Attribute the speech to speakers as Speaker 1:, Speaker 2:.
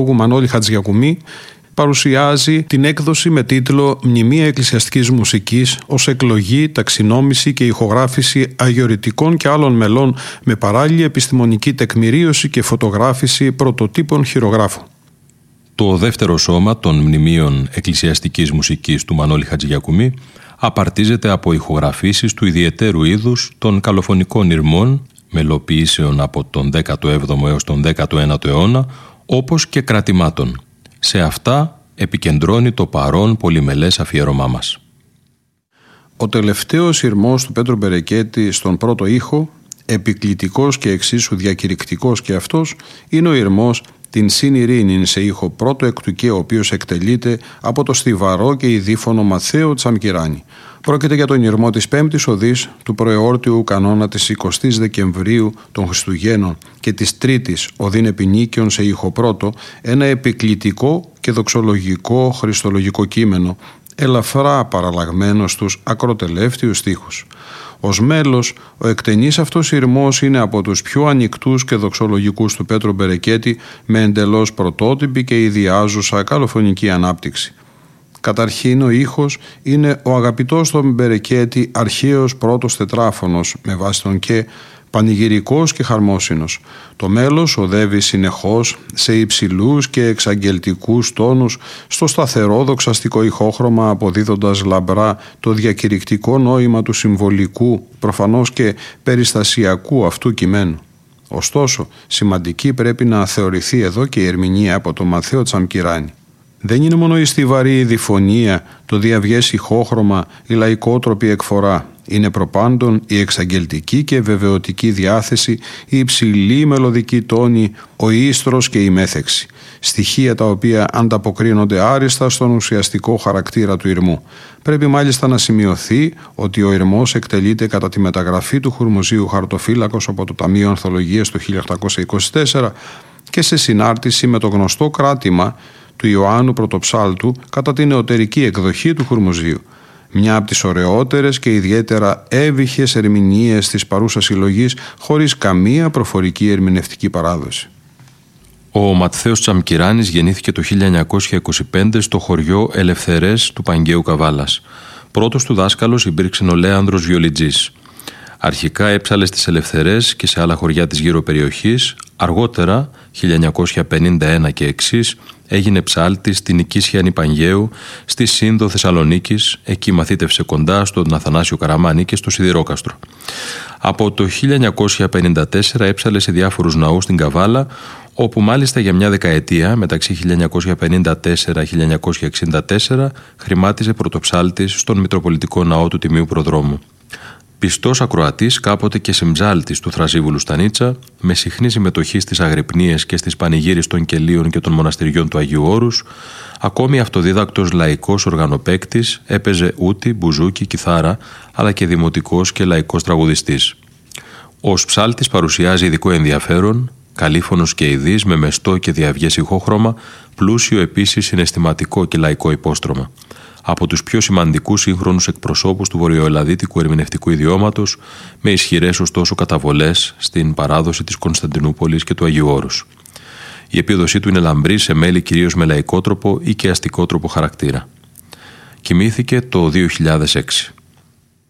Speaker 1: Μανώλη Χατζηγιακουμή παρουσιάζει την έκδοση με τίτλο «Μνημεία εκκλησιαστικής μουσικής ως εκλογή, ταξινόμηση και ηχογράφηση αγιορητικών και άλλων μελών με παράλληλη επιστημονική τεκμηρίωση και φωτογράφηση πρωτοτύπων χειρογράφου».
Speaker 2: Το δεύτερο σώμα των μνημείων εκκλησιαστικής μουσικής του Μανώλη Χατζηγιακουμή απαρτίζεται από ηχογραφήσεις του ιδιαιτέρου είδους των καλοφωνικών ηρμών, μελοποιήσεων από τον 17ο έως τον 19ο αιώνα, όπως και κρατημάτων. Σε αυτά επικεντρώνει το παρόν πολυμελές αφιέρωμά μας.
Speaker 1: Ο τελευταίος ηρμός του Πέτρου Μπερεκέτη στον πρώτο ήχο, επικλητικός και εξίσου διακηρυκτικός και αυτός, είναι ο ηρμός «Την Συν Ειρήνην» σε ήχο πρώτο εκ του και, ο οποίος εκτελείται από το στιβαρό και ειδήφωνο Μαθαίο Τσαμκυράνη. Πρόκειται για τον ηρμό της Πέμπτης Οδής, του προεόρτιου κανόνα της 20ης Δεκεμβρίου των Χριστουγέννων και της Τρίτης Οδήν Επινίκαιων σε ήχο πρώτο, ένα επικλητικό και δοξολογικό χριστολογικό κείμενο, ελαφρά παραλλαγμένο στους ακροτελεύτιους στίχους. Ως μέλος, ο εκτενής αυτός ηρμός είναι από τους πιο ανοιχτούς και δοξολογικούς του Πέτρου Μπερεκέτη, με εντελώς πρωτότυπη και ιδιάζουσα καλοφωνική ανάπτυξη. Καταρχήν, ο ήχος είναι ο αγαπητός στον Μπερεκέτη αρχαίος πρώτος τετράφωνος, με βάση τον και πανηγυρικός και χαρμόσυνος. Το μέλος οδεύει συνεχώς σε υψηλούς και εξαγγελτικούς τόνους στο σταθερό δοξαστικό ηχόχρωμα, αποδίδοντας λαμπρά το διακηρυκτικό νόημα του συμβολικού, προφανώς και περιστασιακού αυτού κειμένου. Ωστόσο, σημαντική πρέπει να θεωρηθεί εδώ και η ερμηνεία από τον Μαθαίο Τσαμκυράνη. Δεν είναι μόνο η στιβαρή διφωνία, το διαυγές ηχόχρωμα, η λαϊκότροπη εκφορά. Είναι προπάντων η εξαγγελτική και βεβαιωτική διάθεση, η υψηλή μελωδική τόνη, ο ίστρος και η μέθεξη. Στοιχεία τα οποία ανταποκρίνονται άριστα στον ουσιαστικό χαρακτήρα του ηρμού. Πρέπει μάλιστα να σημειωθεί ότι ο ηρμός εκτελείται κατά τη μεταγραφή του Χουρμουζίου Χαρτοφύλακος από το Ταμείο Ανθολογίας το 1824 και σε συνάρτηση με το γνωστό κράτημα του Ιωάννου Πρωτοψάλτου κατά την νεωτερική εκδοχή του Χουρμουζίου. Μια από τις ωραιότερες και ιδιαίτερα εύυχες ερμηνείες της παρούσας συλλογής, χωρίς καμία προφορική ερμηνευτική παράδοση.
Speaker 2: Ο Ματθαίος Τσαμκυράνης γεννήθηκε το 1925 στο χωριό Ελευθερές του Παγκαίου Καβάλας. Πρώτος του δάσκαλος υπήρξε ο Λέανδρος Βιολιτζής. Αρχικά έψαλε στις Ελευθερές και σε άλλα χωριά της γύρω περιοχής. Αργότερα, 1951 και εξής, έγινε ψάλτης στην Οικίσια Νηπαγγαίου, στη Σύνδο Θεσσαλονίκης. Εκεί μαθήτευσε κοντά στον Αθανάσιο Καραμάνη και στο Σιδηρόκαστρο. Από το 1954 έψαλε σε διάφορους ναούς στην Καβάλα, όπου μάλιστα για μια δεκαετία, μεταξύ 1954-1964, χρημάτιζε πρωτοψάλτης στον Μητροπολιτικό Ναό του Τιμίου Προδρόμου. Πιστός ακροατής, κάποτε και συμψάλτης του Θρασίβουλου Στανίτσα, με συχνή συμμετοχή στις αγρυπνίες και στις πανηγύρες των κελίων και των μοναστηριών του Αγίου Όρους, ακόμη αυτοδίδακτος λαϊκός οργανοπαίκτης, έπαιζε ούτη, μπουζούκι, κιθάρα, αλλά και δημοτικός και λαϊκός τραγουδιστής. Ως ψάλτης παρουσιάζει ειδικό ενδιαφέρον, καλήφωνος και ειδής, με μεστό και διαυγές ηχόχρωμα, πλούσιο επίσης συναισθηματικό και λαϊκό υπόστρωμα. Από τους πιο σημαντικούς σύγχρονους εκπροσώπους του βορειοελλαδίτικου ερμηνευτικού ιδιώματος, με ισχυρές ωστόσο καταβολές στην παράδοση της Κωνσταντινούπολης και του Αγίου Όρους. Η επίδοσή του είναι λαμπρή σε μέλη κυρίως με λαϊκότροπο ή και αστικότροπο χαρακτήρα. Κοιμήθηκε το 2006.